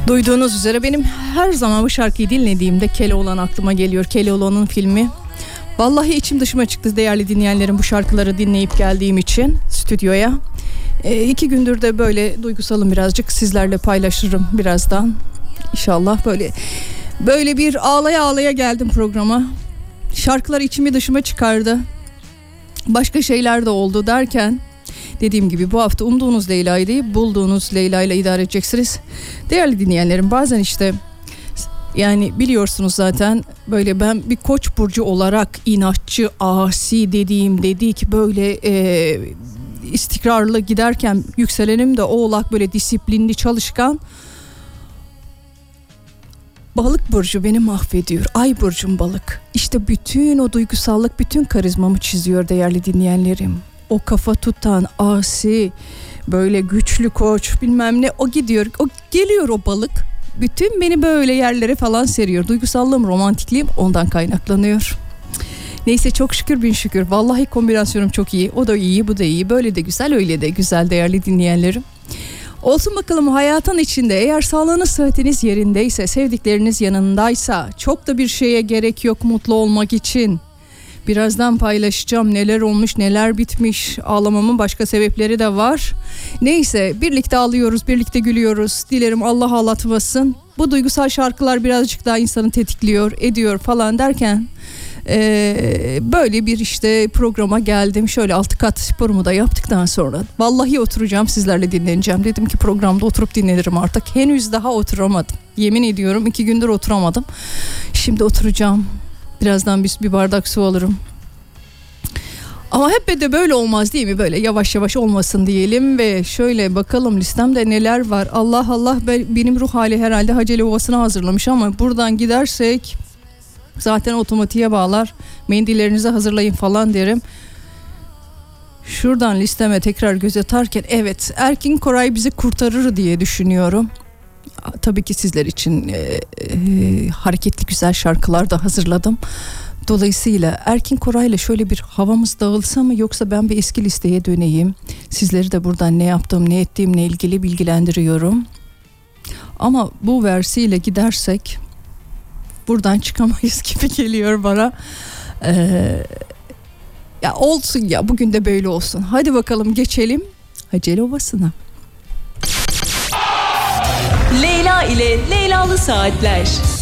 Duyduğunuz üzere benim her zaman bu şarkıyı dinlediğimde Keloğlan aklıma geliyor. Keloğlan'ın filmi. Vallahi içim dışıma çıktı değerli dinleyenlerim, bu şarkıları dinleyip geldiğim için stüdyoya. 2 gündür de böyle duygusalım, birazcık sizlerle paylaşırım birazdan. İnşallah böyle bir ağlaya ağlaya geldim programa. Şarkılar içimi dışıma çıkardı. Başka şeyler de oldu derken, dediğim gibi bu hafta umduğunuz Leyla'yı bulduğunuz Leyla ile idare edeceksiniz. Değerli dinleyenlerim, bazen işte yani biliyorsunuz zaten böyle ben bir Koç burcu olarak inatçı, asi dedik böyle istikrarlı giderken yükselenim de Oğlak, böyle disiplinli, çalışkan. Balık burcu beni mahvediyor. Ay burcum Balık. İşte bütün o duygusallık, bütün karizmamı çiziyor değerli dinleyenlerim. O kafa tutan, asi, böyle güçlü Koç bilmem ne, o gidiyor, o geliyor, o Balık. Bütün beni böyle yerlere falan seriyor. Duygusallığım, romantikliğim ondan kaynaklanıyor. Neyse, çok şükür bin şükür. Vallahi kombinasyonum çok iyi. O da iyi, bu da iyi. Böyle de güzel, öyle de güzel değerli dinleyenlerim. Olsun bakalım hayatın içinde, eğer sağlığınız, sıhhatiniz yerindeyse, sevdikleriniz yanındaysa, çok da bir şeye gerek yok mutlu olmak için. Birazdan paylaşacağım neler olmuş, neler bitmiş. Ağlamamın başka sebepleri de var. Neyse, birlikte ağlıyoruz, birlikte gülüyoruz. Dilerim Allah ağlatmasın. Bu duygusal şarkılar birazcık daha insanı tetikliyor, ediyor falan derken böyle bir işte programa geldim. Şöyle 6 kat sporumu da yaptıktan sonra vallahi oturacağım, sizlerle dinleneceğim. Dedim ki programda oturup dinlenirim artık. Henüz daha oturamadım. Yemin ediyorum 2 gündür oturamadım. Şimdi oturacağım. Birazdan bir bardak su alırım. Ama hep de böyle olmaz değil mi? Böyle yavaş yavaş olmasın diyelim ve şöyle bakalım listemde neler var. Allah Allah, benim ruh hali herhalde Haceli Ovası'na hazırlamış ama buradan gidersek zaten otomatiğe bağlar. Mendillerinizi hazırlayın falan derim. Şuradan listeme tekrar göz atarken, evet, Erkin Koray bizi kurtarır diye düşünüyorum. Tabii ki sizler için hareketli güzel şarkılar da hazırladım. Dolayısıyla Erkin Koray'la şöyle bir havamız dağılsa mı, yoksa ben bir eski listeye döneyim. Sizleri de buradan ne yaptığım, ne ettiğimle ilgili bilgilendiriyorum. Ama bu versiyle gidersek buradan çıkamayız gibi geliyor bana. Ya olsun ya, bugün de böyle olsun. Hadi bakalım geçelim Haceli Ovası'na. Leyla ile Leylalı Saatler.